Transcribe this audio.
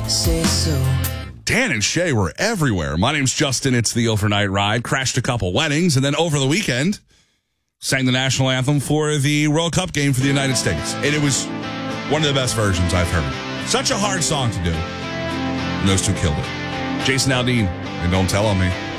say so. Dan and Shay were everywhere. My name's Justin. It's the Overnight Ride. Crashed a couple weddings, and then over the weekend, sang the national anthem for the World Cup game for the United States. And it was one of the best versions I've heard. Such a hard song to do. And those two killed it. Jason Aldean, and Don't Tell on Me.